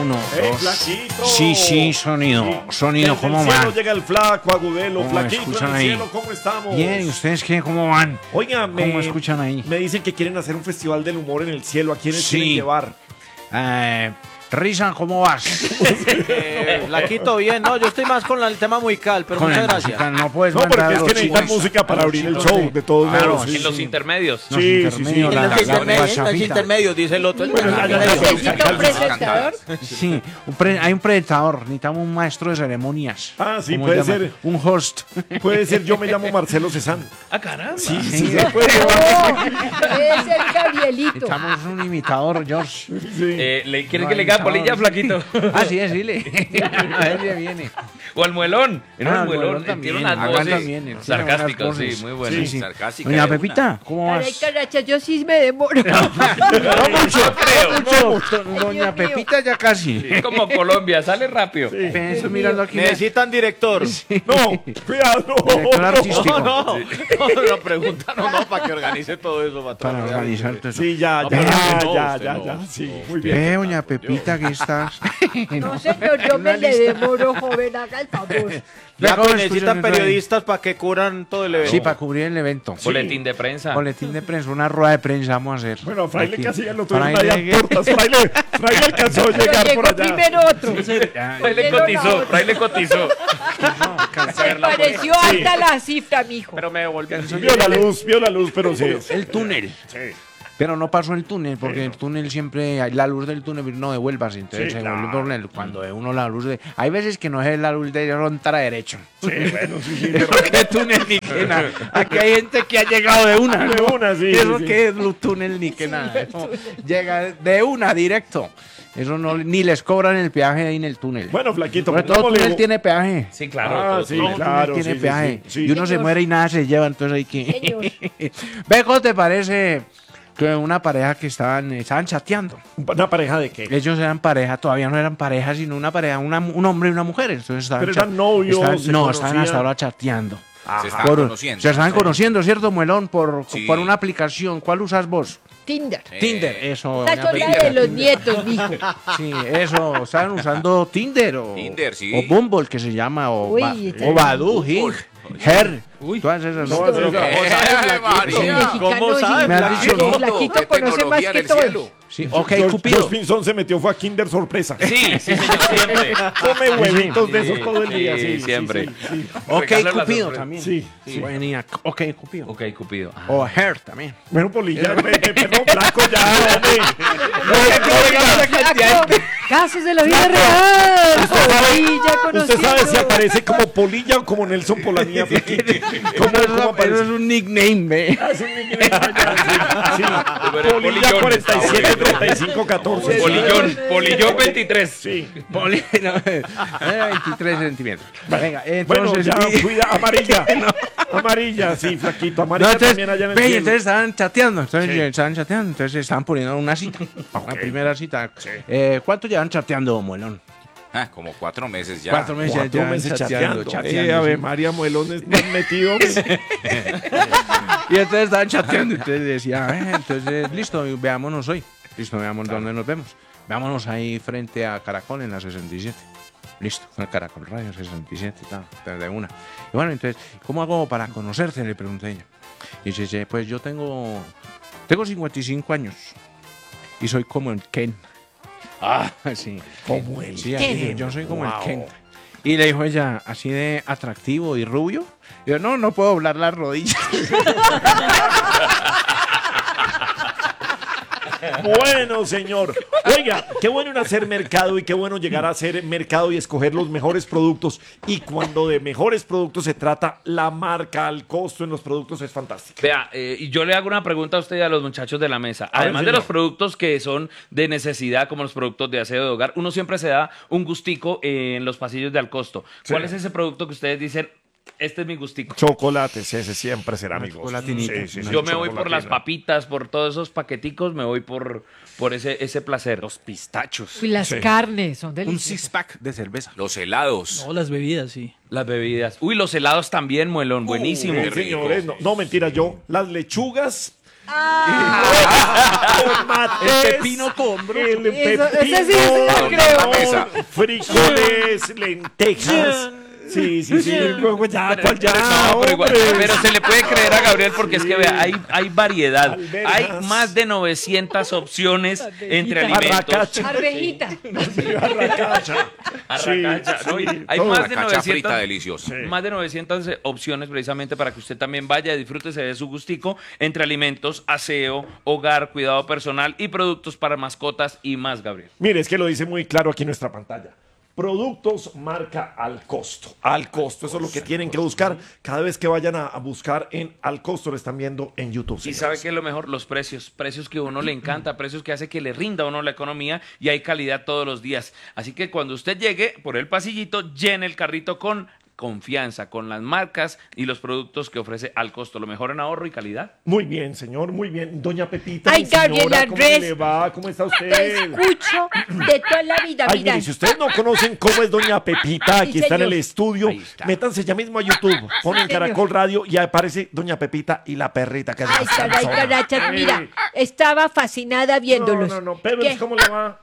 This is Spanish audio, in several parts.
Uno, dos. Flaquito. Sí, sonido, Desde ¿cómo el cielo van? llega el flaco, Agudelo, ¿Cómo Flaquito escuchan en el ahí? cielo, ¿cómo estamos? Bien, ¿y ustedes qué? ¿Cómo van? Oiga, ¿Cómo escuchan ahí? me dicen que quieren hacer un festival del humor en el cielo. ¿A quiénes Sí. quieren llevar? Risa, ¿cómo vas? Flaquito, bien, no, yo estoy más con el tema musical, pero Con muchas el gracias. musical, no puedes No, porque mandar es a que los necesitan chicos, música para a los abrir el chicos show, de todos Claro, modos. En los intermedios. Los Sí, intermedios, En la los intermedios, chapita. intermedios, dice el otro. Bueno, ya, ¿Necesita un presentador? Sí, hay un presentador, necesitamos un maestro de ceremonias. Ah, sí, ¿Cómo puede llaman? ser. Un host. Puede ser, yo me llamo Marcelo Cezanne. Ah, caramba. Sí, Sí. se puede llevar. No, debe ser Gabrielito. Necesitamos un imitador, George. Sí. ¿Quiere No que le hay diga imitador. polilla, Flaquito? Ah, sí, dile. A ver, ya viene. O al muelón. Era Ah, un muelón. Muelón también, Tiene unas Hagan voces también, tiene sarcásticas, unas sí, voces. muy buenas. Sí. Sarcástica Doña de una. Pepita, ¿cómo Ay, vas? caracha, yo sí me demoro. Doña Dios mío. Pepita ya casi. Es como Colombia, sale rápido. Estoy mirando aquí. Necesitan director. No, cuidado. Director no. artístico. No, la pregunta no, para que organice todo eso. Para organizar todo eso. Sí, ya, No, ya, pero ya, usted ya, no. ya, sí, muy bien. Doña Pepita, ¿qué estás? No, señor, yo me le demoro, joven, haga el favor. Ya, ¿Cómo pues, necesitan escuchan eso ahí? periodistas para que cubran todo el evento. Sí, para cubrir el evento. Boletín de prensa. Boletín de prensa, una rueda de prensa vamos a hacer. Bueno, Fraile Aquí. casi ya lo tuvieron Fraile- allá tortas. Fraile alcanzó a Pero llegar por llegó allá. primero otro. Ya, Fray le Pero no. cotizó, Fray le cotizó. Me pareció alta la cifra, mijo. Pero me devolvió. Vio la luz, pero sí. El túnel. Sí. Pero no pasó el túnel, porque el túnel siempre, la luz del túnel no devuelvas, entonces Sí, se claro. vuelve por el, cuando ve uno la luz de... Hay veces que no es la luz de frontera derecho. Sí, bueno, sí, pero ¿Qué túnel ni que nada? Aquí hay gente que ha llegado de una. de una, sí. Eso sí. que es luz túnel ni que nada. Eso llega de una directo. Eso no, ni les cobran el peaje ahí en el túnel. Bueno, Flaquito, Porque todo pongámosle- túnel tiene peaje. Sí, claro. Ah, todo, sí, todo. claro. Tiene sí, peaje. sí, sí. Y uno se Señor. muere y nada se lleva, entonces hay que... Señor. Ve, ¿cómo te parece que una pareja que estaban chateando? ¿Una pareja de qué? Ellos eran pareja, todavía no eran pareja, sino una pareja, un hombre y una mujer. Entonces estaban Pero eran novios, se no, estaban conocían. hasta ahora chateando. Se estaban conociendo. Se estaban conociendo, ¿cierto, Muelón? Sí. Por una aplicación. ¿Cuál usas vos? Tinder. Tinder, eso. La doña chola Pepita. de los nietos, mijo. Sí, eso. ¿Estaban usando Tinder o Tinder, sí. o Bumble, que se llama, o, Uy, o Badoo, Hinge, Her. Todas esas. No, es esa- ¡Eh, María! ¿Cómo sabe? Me has dicho, ¿no? Flaquito De conoce más tecnología que en el todo. cielo. Sí, ok, George Cupido. Pinzón se metió, fue a Kinder sorpresa. Sí, sí, señor, siempre. Come huevitos de esos Sí, todo el día. sí, Sí, siempre. Sí, sí, Ok, Regálale la Cupido sorpresa. también. sí. Sí. Buena, ok, Cupido. Ok, Cupido. Ah. O Her también. Bueno, Polilla, perdón, Flaco, ya, hombre. Casos de la vida real. Polilla Usted sabe si conociendo. aparece como Polilla o como Nelson Polanía, Flaquito. ¿Cómo Eso aparece? es un nickname, ve. Ah, es un nickname allá, sí. Pero Polilla Polillón. 47 35 14. Polillón 23. Sí. Poli, no, 23 centímetros. Venga, Bueno, entonces. ya, cuida, amarilla. Amarilla, sí, Flaquito. No, Amarilla entonces, también allá en el ve, cielo. entonces estaban chateando, Sí. entonces estaban poniendo una cita, una primera cita. Sí. ¿Cuánto llevan chateando, Muelón? Ah, como 4 meses ya. 4 meses, 4 ya meses chateando. chateando. A ver, sí. María Muelón está metido. Y entonces estaban chateando, entonces decía, entonces, listo, veámonos hoy. Listo, veamos dónde nos vemos. Veámonos ahí frente a Caracol en la 67. Listo, fue a Caracol Radio 67 y tal, de una. Y bueno, entonces, ¿cómo hago para conocerte? Le pregunté a ella. Y dice, pues yo tengo 55 años y soy como el Ken. Ah, sí. Como el Sí, Ken. yo soy como Wow. el Ken. Y le dijo ella, así de atractivo y rubio. Y yo, no puedo doblar las rodillas. Bueno, señor. Oiga, qué bueno en hacer mercado y qué bueno llegar a hacer mercado y escoger los mejores productos. Y cuando de mejores productos se trata, la marca, el costo en los productos es fantástico. Vea, y yo le hago una pregunta a usted y a los muchachos de la mesa. A ver, Además de señor. los productos que son de necesidad, como los productos de aseo de hogar, uno siempre se da un gustico en los pasillos de Alcosto. ¿Cuál Sí. es ese producto que ustedes dicen, este es mi gustico? Chocolates, ese siempre será mi gusto. chocolatinito. Yo me voy por las papitas, por todos esos paqueticos, me voy por ese placer. Los pistachos. Y las Sí. carnes son Un deliciosas. six-pack de cerveza. Los helados. No, las bebidas, sí. Las bebidas. Uy, los helados también, Muelón, buenísimo. Sí, señores. No, mentira, yo las lechugas Tomates, El pepino con bro. el Eso- pepino, ese sí lo creo. Mesa. frijoles, lentejas. Sí. Luego ya, ¿cuál ya? No, pero, igual, hombre? pero se le puede creer a Gabriel porque es que vea, hay variedad. Alberjas. Hay más de 900 opciones entre alimentos. Arracacha. Arvejita. Arracacha. Arracacha, Sí, ¿no? Y sí, hay todo. más de Cacha 900, frita deliciosa. más de 900 opciones precisamente para que usted también vaya y disfrute, se dé su gustico entre alimentos, aseo, hogar, cuidado personal y productos para mascotas y más, Gabriel. Mire, es que lo dice muy claro aquí en nuestra pantalla. Productos marca al costo. Al costo. Eso es lo que tienen que buscar cada vez que vayan a buscar en al costo. Lo están viendo en YouTube. Y señores. sabe que es lo mejor, los precios, precios que a uno le encanta, precios que hace que le rinda a uno la economía y hay calidad todos los días. Así que cuando usted llegue por el pasillito, llene el carrito con confianza, con las marcas y los productos que ofrece al costo, lo mejor en ahorro y calidad. Muy bien, señor, muy bien. Doña Pepita, Ay, mi señora, Gabriel ¿cómo Andrés. le va? ¿Cómo está Te usted? escucho de toda la vida. Ay, Mira, mire, si ustedes no conocen cómo es Doña Pepita, aquí Sí, está en el señor. estudio, Ahí está. métanse ya mismo a YouTube, ponen señor. Caracol Radio y aparece Doña Pepita y la perrita que es ay, la caray, Sansona. carachas, mira, estaba fascinada viéndolos. No, Pedro, ¿Qué? ¿cómo le va?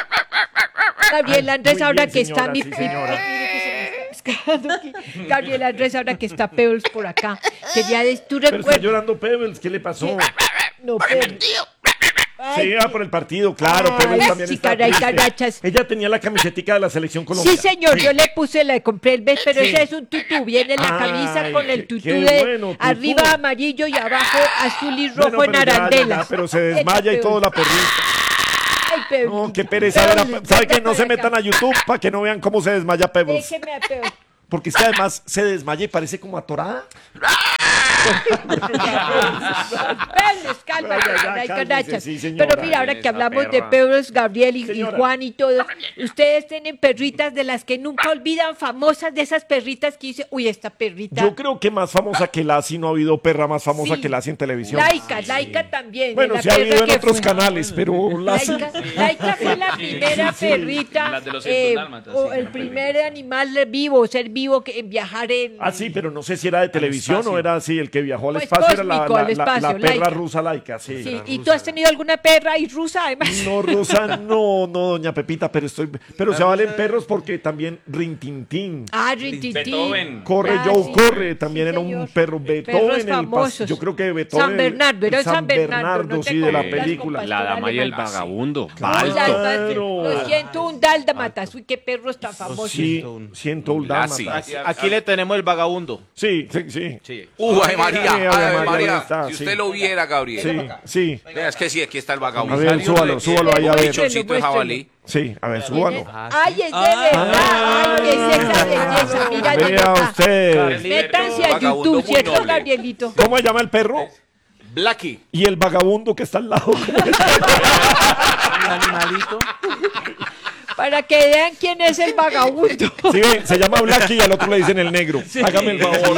Gabriel Ay, Andrés, muy ahora bien, que señora, está mi... sí, señora. Mire que se me está pescando aquí. Gabriel Andrés, ahora que está Pebbles por acá. Quería tú Pero está recuerdas... llorando Pebbles, ¿qué le pasó? No, Pebbles. Sí, por el partido, claro, Pebbles Ay, también sí, está caray, triste. carachas. Ella tenía la camisetica de la selección colombiana. Sí, señor, yo le puse, le compré el vez, pero Sí. ese es un tutú. Viene la camisa Ay, con el qué tutú bueno, de tutú. arriba amarillo y abajo azul y rojo Bueno, en pero ya, arandelas. pero se desmaya y todo la perrita. Ay, Pebbles. No, qué pereza. ¿Sabe que no se metan a YouTube para que no vean cómo se desmaya Pebbles? Déjeme a Pebbles. Porque es que además se desmaya y parece como atorada. Pebbles, calma, Ya, ya, cálmese, carachas. sí, señora. Pero mira, ahora que Esa hablamos de perra. Pebbles, Gabriel y Señora. Juan y todos, ustedes tienen perritas de las que nunca olvidan, famosas de esas perritas que dice, uy, esta perrita. Yo creo que más famosa que Lassie, no ha habido perra más famosa Sí. que Lassie en televisión. Laika también. Bueno, la sí ha habido perra en que otros fue. canales, pero Lassie... Laika fue la primera perrita, Las de los 100 dálmatas, o sí, el primer animal vivo, ser vivo que en viajar en... Ah, sí, pero no sé si era de televisión espacio. o era así, el que viajó al Pues espacio era la, cósmico, al la espacio, perra Laika. rusa Laika, sí. Sí, ¿y tú has tenido alguna perra y rusa además? No, Rosa, no, doña Pepita, pero se valen perros porque también Rintintín. Ah, Rintintín. Beethoven. Corre, Ah, Joe, sí. corre, también Sí, era un señor. perro Beethoven. Perros en el famosos. yo creo que Beethoven. San Bernardo, era San San Bernardo, no sí, te de la confundas película. con La dama y el Pastor vagabundo. Claro. Lo siento, un dálmatas. Uy, qué perros tan famosos. Sí, siento un Lassie. dálmata. Aquí le tenemos el vagabundo. Sí, sí. Ave María, Sí, Ave Ave María, María. está, Si sí. usted lo viera, Gabriel. Sí. Vea, es que sí, aquí está el A vagabundo. ver, súbalo ahí, a ver. Pichoncito de jabalí. Sí, a ver, súbalo. Ay, es de verdad. Ay, qué es esa belleza. Mira, Vea papá. usted. Métanse a Vagabundo YouTube, muy ¿cierto, noble. Gabrielito? ¿Cómo se llama el perro? Blackie. Y el vagabundo que está al lado. Un animalito. Para que vean quién es el vagabundo. Sí, ven, se llama Blackie y al otro le dicen el negro. Hágame el favor.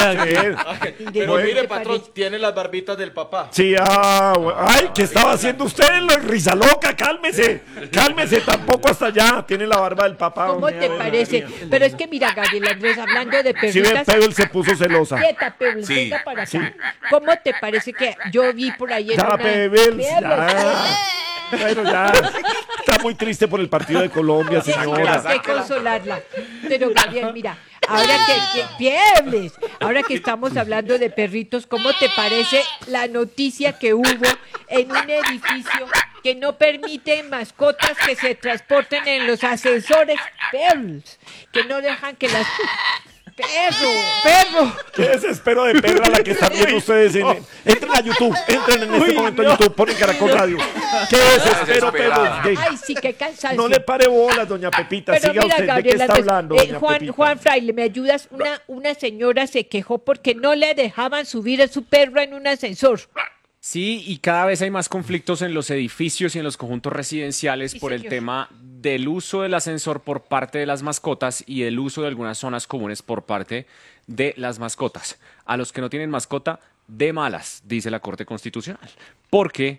Pero Bueno. mire, patrón, tiene las barbitas del papá. Sí, ay, ¿qué estaba haciendo usted? Risa loca, cálmese. Cálmese, tampoco hasta allá. Tiene la barba del papá. ¿Cómo hombre, te a ver, parece? Pero es que mira, Gabriel Andrés, hablando de Si ve, perritas. Pebble se puso celosa. Quieta, Pebbles, Sí, venga para acá. ¿Cómo te parece que yo vi por ahí en Ya, una... Pebbles, Pebbles, ya. Bueno, ya. Está muy triste por el partido de Colombia, Sí, señora. hay que consolarla. Pero Gabriel, mira, ahora Piebles, ahora que estamos hablando de perritos, ¿cómo te parece la noticia que hubo en un edificio que no permite mascotas que se transporten en los ascensores? Piebles, que no dejan que las... Perro. Qué desespero de perra la que están viendo ustedes. Entren a YouTube, entren en este momento a YouTube, ponen Caracol Radio. Qué desespero, Desesperada. Pebble. Ay, sí, qué cansancio. No le pare bolas, doña Pepita. Pero Siga mira, usted. ¿De qué Gabriela, está entonces, hablando, doña Pepita? Juan Fraile, ¿me ayudas? Una señora se quejó porque no le dejaban subir a su perro en un ascensor. Sí, y cada vez hay más conflictos en los edificios y en los conjuntos residenciales Sí, por el señor. tema del uso del ascensor por parte de las mascotas y el uso de algunas zonas comunes por parte de las mascotas. A los que no tienen mascota, de malas, dice la Corte Constitucional. Porque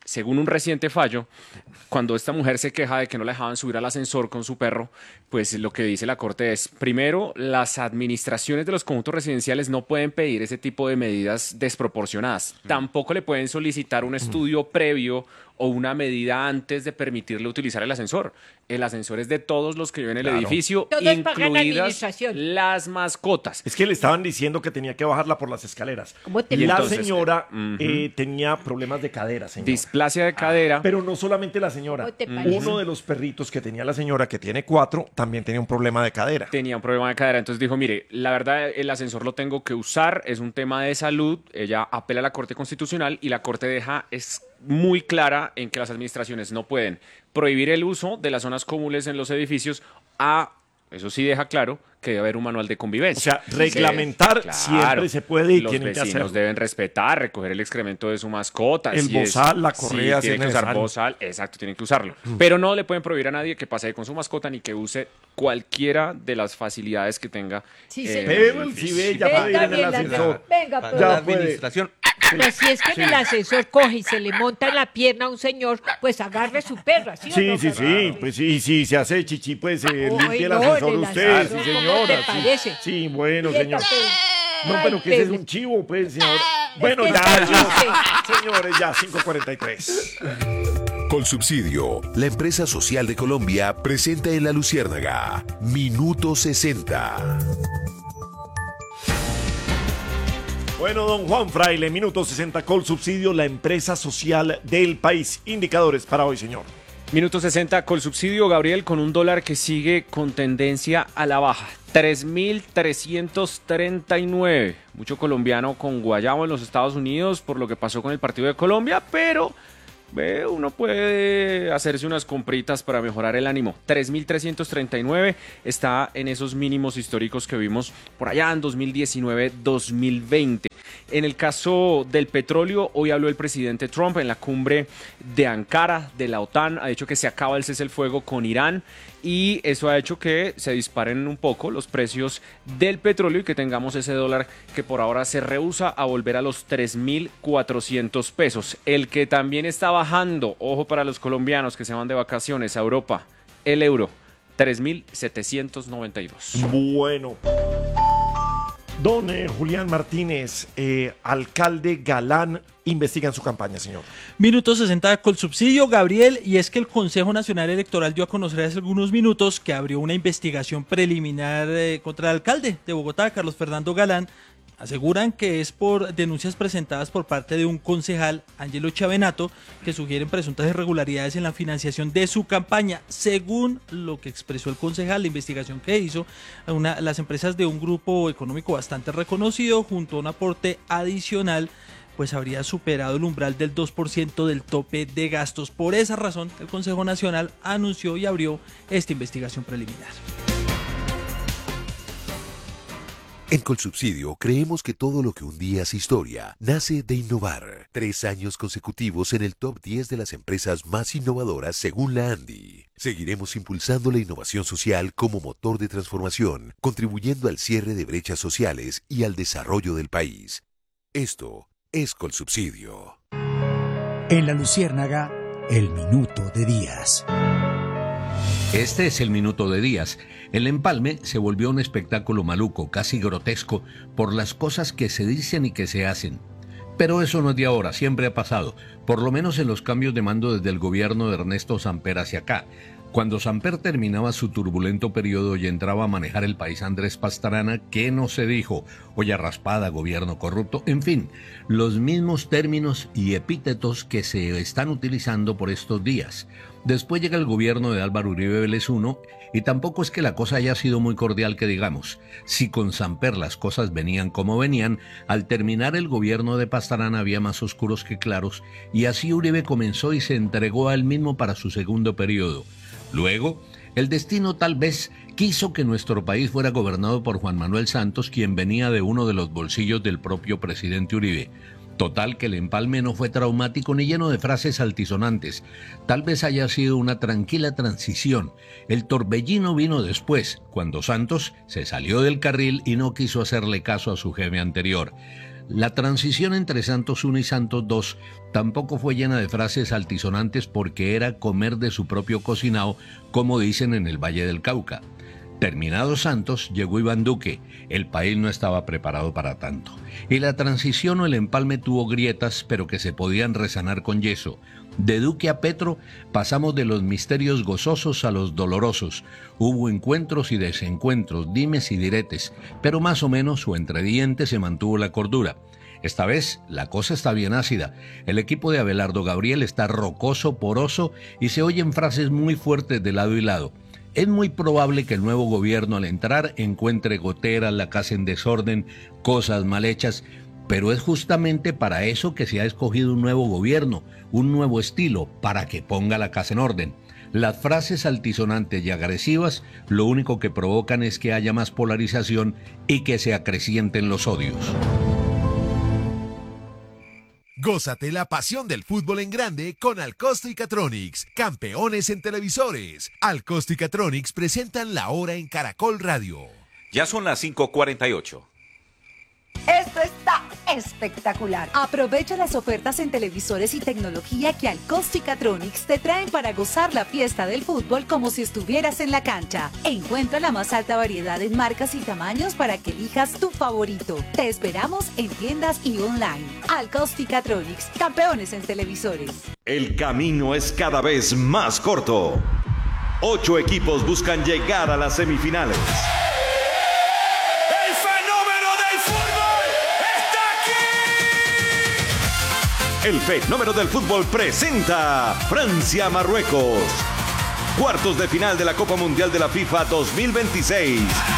según un reciente fallo, cuando esta mujer se queja de que no la dejaban subir al ascensor con su perro, pues lo que dice la Corte es, primero, las administraciones de los conjuntos residenciales no pueden pedir ese tipo de medidas desproporcionadas. Tampoco le pueden solicitar un estudio previo o una medida antes de permitirle utilizar el ascensor. El ascensor es de todos los que viven en el edificio, Todos pagan la incluidas administración. las mascotas. Es que le estaban diciendo que tenía que bajarla por las escaleras. ¿Cómo te Y la entonces, señora tenía problemas de cadera, señor. Displasia de cadera. Pero no solamente la señora. ¿Cómo te parece? Uno de los perritos que tenía la señora, que tiene 4, también tenía un problema de cadera. Tenía un problema de cadera, entonces dijo, mire, la verdad el ascensor lo tengo que usar, es un tema de salud, ella apela a la Corte Constitucional y la Corte es muy clara en que las administraciones no pueden prohibir el uso de las zonas comunes en los edificios eso sí deja claro que debe haber un manual de convivencia. O sea, reglamentar siempre se puede y los tienen que vecinos hacerlo. deben respetar, recoger el excremento de su mascota. El si es- bozal, la correa, si tienen es que usar necesario. bozal, exacto, tienen que usarlo. Pero no le pueden prohibir a nadie que pase ahí con su mascota ni que use cualquiera de las facilidades que tenga. Sí, señor. Pero si ve, ya puede ir en el Venga, ascensor. venga, Para pues. Ya la puede. administración. Pues si es que en el ascensor coge y se le monta en la pierna a un señor, pues agarre su perra, ¿sí o Sí, no? sí, sí, pues sí, si se hace chichi, pues limpie el no, ascensor en el usted, ascensor, sí, ¿cómo señora. te sí. parece? Sí, bueno, Quieta, señor. pues. No, Ay, pero que ese es Pedro. un chivo, pues, señor. Bueno, que ya, está ya. Señores, ya, 5:43. Colsubsidio, la empresa social de Colombia, presenta en La Luciérnaga, Minuto 60. Bueno, don Juan Fraile, minuto 60, Colsubsidio, la empresa social del país. Indicadores para hoy, señor. Minuto 60, Colsubsidio, Gabriel, con un dólar que sigue con tendencia a la baja. 3.339. Mucho colombiano con guayabo en los Estados Unidos por lo que pasó con el partido de Colombia, pero uno puede hacerse unas compritas para mejorar el ánimo. 3.339 está en esos mínimos históricos que vimos por allá en 2019-2020. En el caso del petróleo, hoy habló el presidente Trump en la cumbre de Ankara de la OTAN. Ha dicho que se acaba el cese el fuego con Irán y eso ha hecho que se disparen un poco los precios del petróleo y que tengamos ese dólar que por ahora se rehúsa a volver a los 3.400 pesos. El que también está bajando, ojo para los colombianos que se van de vacaciones a Europa, el euro, 3.792. Bueno. Don Julián Martínez, alcalde Galán, investiga en su campaña, señor. Minuto 60 con subsidio, Gabriel, y es que el Consejo Nacional Electoral dio a conocer hace algunos minutos que abrió una investigación preliminar contra el alcalde de Bogotá, Carlos Fernando Galán. Aseguran que es por denuncias presentadas por parte de un concejal, Ángelo Chavenato, que sugieren presuntas irregularidades en la financiación de su campaña. Según lo que expresó el concejal, la investigación que hizo, las empresas de un grupo económico bastante reconocido, junto a un aporte adicional, pues habría superado el umbral del 2% del tope de gastos. Por esa razón, el Consejo Nacional anunció y abrió esta investigación preliminar. En Colsubsidio creemos que todo lo que un día es historia nace de innovar. 3 años consecutivos en el top 10 de las empresas más innovadoras según la ANDI. Seguiremos impulsando la innovación social como motor de transformación, contribuyendo al cierre de brechas sociales y al desarrollo del país. Esto es Colsubsidio. En La Luciérnaga, el minuto de Díaz. Este es el minuto de Díaz. El empalme se volvió un espectáculo maluco, casi grotesco, por las cosas que se dicen y que se hacen. Pero eso no es de ahora, siempre ha pasado, por lo menos en los cambios de mando desde el gobierno de Ernesto Samper hacia acá. Cuando Samper terminaba su turbulento periodo y entraba a manejar el país Andrés Pastrana, ¿qué no se dijo? Olla raspada, gobierno corrupto, en fin, los mismos términos y epítetos que se están utilizando por estos días. Después llega el gobierno de Álvaro Uribe Vélez I y tampoco es que la cosa haya sido muy cordial que digamos. Si con Samper las cosas venían como venían, al terminar el gobierno de Pastrana había más oscuros que claros y así Uribe comenzó y se entregó a él mismo para su segundo periodo. Luego, el destino tal vez quiso que nuestro país fuera gobernado por Juan Manuel Santos, quien venía de uno de los bolsillos del propio presidente Uribe. Total que el empalme no fue traumático ni lleno de frases altisonantes. Tal vez haya sido una tranquila transición. El torbellino vino después, cuando Santos se salió del carril y no quiso hacerle caso a su jefe anterior. La transición entre Santos 1 y Santos 2 tampoco fue llena de frases altisonantes porque era comer de su propio cocinado, como dicen en el Valle del Cauca. Terminado Santos, llegó Iván Duque. El país no estaba preparado para tanto. Y la transición o el empalme tuvo grietas, pero que se podían resanar con yeso. De Duque a Petro pasamos de los misterios gozosos a los dolorosos. Hubo encuentros y desencuentros, dimes y diretes, pero más o menos o entre dientes se mantuvo la cordura. Esta vez la cosa está bien ácida. El equipo de Abelardo Gabriel está rocoso, poroso y se oyen frases muy fuertes de lado y lado. Es muy probable que el nuevo gobierno al entrar encuentre goteras, la casa en desorden, cosas mal hechas, pero es justamente para eso que se ha escogido un nuevo gobierno, un nuevo estilo, para que ponga la casa en orden. Las frases altisonantes y agresivas lo único que provocan es que haya más polarización y que se acrecienten los odios. Gózate la pasión del fútbol en grande con Alcosto y Catronics, campeones en televisores. Alcosto y Catronics presentan La Hora en Caracol Radio. Ya son las 5:48. Esto está espectacular. Aprovecha las ofertas en televisores y tecnología que Alcosto y Catronics te traen para gozar la fiesta del fútbol como si estuvieras en la cancha. Encuentra la más alta variedad en marcas y tamaños para que elijas tu favorito. Te esperamos en tiendas y online. Alcosto y Catronics, campeones en televisores. El camino es cada vez más corto. 8 equipos buscan llegar a las semifinales. El fenómeno del fútbol presenta Francia-Marruecos. Cuartos de final de la Copa Mundial de la FIFA 2026.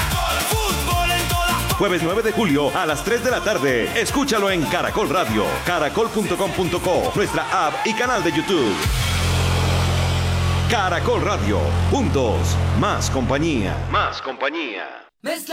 Jueves 9 de julio a las 3 de la tarde. Escúchalo en Caracol Radio, caracol.com.co, nuestra app y canal de YouTube. Caracol Radio. Juntos, más compañía. Más compañía.